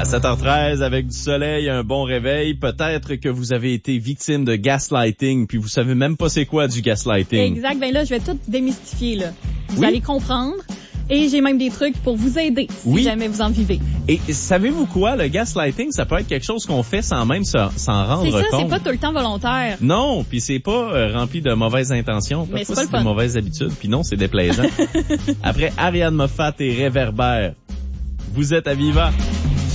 À 7h13, avec du soleil, un bon réveil, peut-être que vous avez été victime de gaslighting, puis vous savez même pas c'est quoi du gaslighting. Exact. Ben là, je vais tout démystifier, là. Vous allez comprendre. Et j'ai même des trucs pour vous aider si jamais vous en vivez. Et savez-vous quoi? Le gaslighting, ça peut être quelque chose qu'on fait sans même s'en rendre compte. C'est ça, c'est pas tout le temps volontaire. Non, puis c'est pas rempli de mauvaises intentions. Mais Parfois, c'est des mauvaises habitudes, puis non, c'est déplaisant. Après Ariane Moffat et Réverbère, vous êtes à Viva.